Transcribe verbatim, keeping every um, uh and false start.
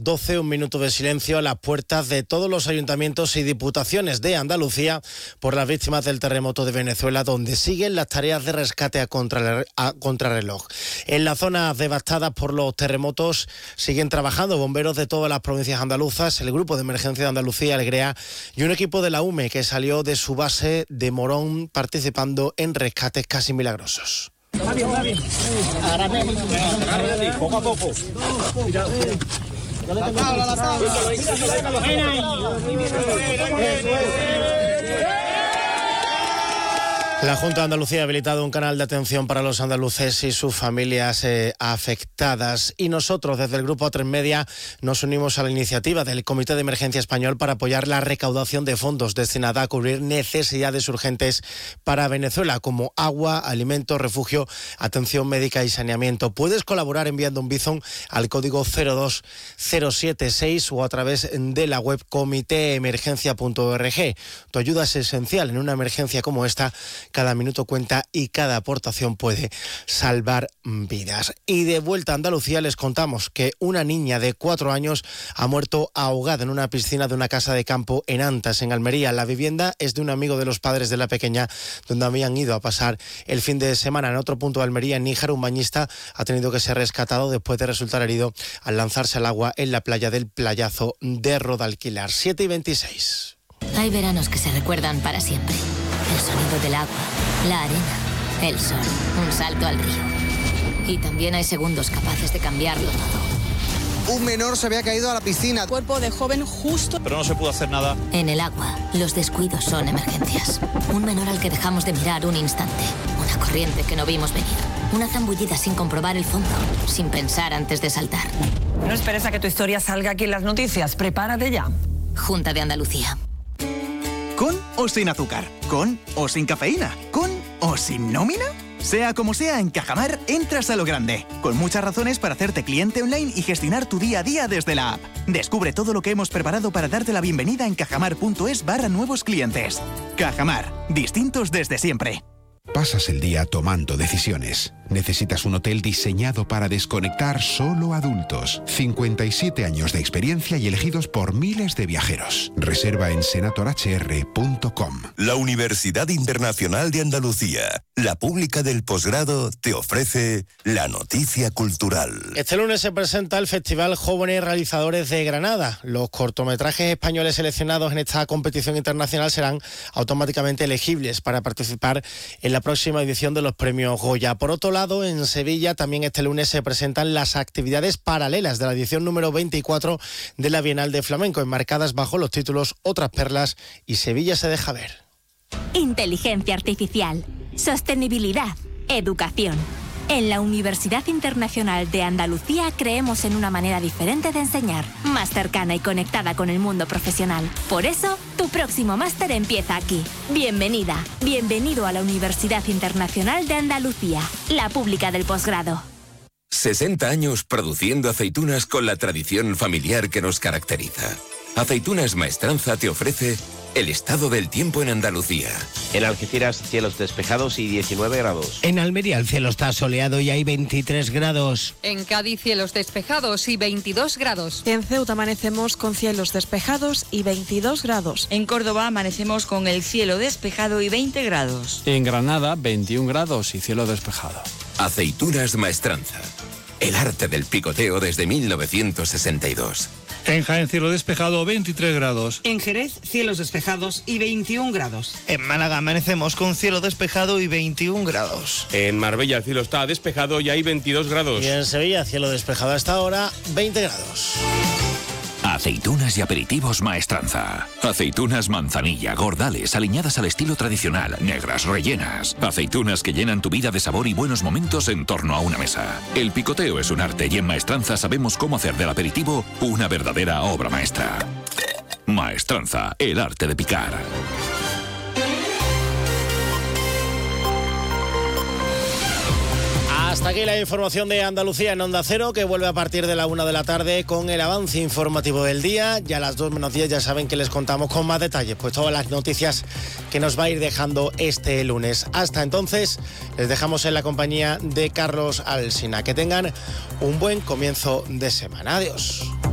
doce, un minuto de silencio a las puertas de todos los ayuntamientos y diputaciones de Andalucía por las víctimas del terremoto de Venezuela, donde siguen las tareas de rescate a, contra, a contrarreloj. En las zonas devastadas por los terremotos siguen trabajando bomberos de todas las provincias andaluzas, el Grupo de Emergencia de Andalucía, el GREA, y un equipo de la U M E que salió de su base de Morón participando en rescates casi milagrosos. Va bien, va bien. Poco a poco. La Junta de Andalucía ha habilitado un canal de atención para los andaluces y sus familias eh, afectadas. Y nosotros, desde el Grupo A tres Media, nos unimos a la iniciativa del Comité de Emergencia Español para apoyar la recaudación de fondos destinada a cubrir necesidades urgentes para Venezuela, como agua, alimentos, refugio, atención médica y saneamiento. Puedes colaborar enviando un bizón al código cero dos cero siete seis o a través de la web comité emergencia punto org. Tu ayuda es esencial en una emergencia como esta. Cada minuto cuenta y cada aportación puede salvar vidas. Y de vuelta a Andalucía les contamos que una niña de cuatro años ha muerto ahogada en una piscina de una casa de campo en Antas, en Almería. La vivienda es de un amigo de los padres de la pequeña, donde habían ido a pasar el fin de semana. En otro punto de Almería, en Níjar, un bañista ha tenido que ser rescatado después de resultar herido al lanzarse al agua en la playa del Playazo de Rodalquilar. siete y veintiséis. Hay veranos que se recuerdan para siempre. El sonido del agua, la arena, el sol, un salto al río. Y también hay segundos capaces de cambiarlo todo. Un menor se había caído a la piscina. Cuerpo de joven justo. Pero no se pudo hacer nada. En el agua, los descuidos son emergencias. Un menor al que dejamos de mirar un instante. Una corriente que no vimos venir. Una zambullida sin comprobar el fondo, sin pensar antes de saltar. No esperes a que tu historia salga aquí en las noticias. Prepárate ya. Junta de Andalucía. ¿Con o sin azúcar? ¿Con o sin cafeína? ¿Con o sin nómina? Sea como sea, en Cajamar entras a lo grande, con muchas razones para hacerte cliente online y gestionar tu día a día desde la app. Descubre todo lo que hemos preparado para darte la bienvenida en cajamar.es barra nuevos clientes. Cajamar, distintos desde siempre. Pasas el día tomando decisiones. Necesitas un hotel diseñado para desconectar solo adultos. cincuenta y siete años de experiencia y elegidos por miles de viajeros. Reserva en senator h r punto com. La Universidad Internacional de Andalucía, la pública del posgrado, te ofrece la noticia cultural. Este lunes se presenta el Festival Jóvenes Realizadores de Granada. Los cortometrajes españoles seleccionados en esta competición internacional serán automáticamente elegibles para participar en la próxima edición de los premios Goya. Por otro lado, en Sevilla también este lunes se presentan las actividades paralelas de la edición número veinticuatro de la Bienal de Flamenco, enmarcadas bajo los títulos Otras Perlas y Sevilla se deja ver. Inteligencia artificial, sostenibilidad, educación. En la Universidad Internacional de Andalucía creemos en una manera diferente de enseñar, más cercana y conectada con el mundo profesional. Por eso, tu próximo máster empieza aquí. Bienvenida, bienvenido a la Universidad Internacional de Andalucía, la pública del posgrado. sesenta años produciendo aceitunas con la tradición familiar que nos caracteriza. Aceitunas Maestranza te ofrece el estado del tiempo en Andalucía. En Algeciras, cielos despejados y diecinueve grados. En Almería, el cielo está soleado y hay veintitrés grados. En Cádiz, cielos despejados y veintidós grados. En Ceuta amanecemos con cielos despejados y veintidós grados. En Córdoba amanecemos con el cielo despejado y veinte grados. En Granada, veintiún grados y cielo despejado. Aceitunas Maestranza. El arte del picoteo desde mil novecientos sesenta y dos. En Jaén, cielo despejado, veintitrés grados. En Jerez, cielos despejados y veintiún grados. En Málaga amanecemos con cielo despejado y veintiún grados. En Marbella el cielo está despejado y hay veintidós grados. Y en Sevilla, cielo despejado hasta ahora, veinte grados. Aceitunas y aperitivos Maestranza. Aceitunas manzanilla, gordales, aliñadas al estilo tradicional, negras, rellenas. Aceitunas que llenan tu vida de sabor y buenos momentos en torno a una mesa. El picoteo es un arte y en Maestranza sabemos cómo hacer del aperitivo una verdadera obra maestra. Maestranza, el arte de picar. Hasta aquí la información de Andalucía en Onda Cero, que vuelve a partir de la una de la tarde con el avance informativo del día. Ya a las dos menos diez ya saben que les contamos con más detalles pues todas las noticias que nos va a ir dejando este lunes. Hasta entonces, les dejamos en la compañía de Carlos Alsina. Que tengan un buen comienzo de semana. Adiós.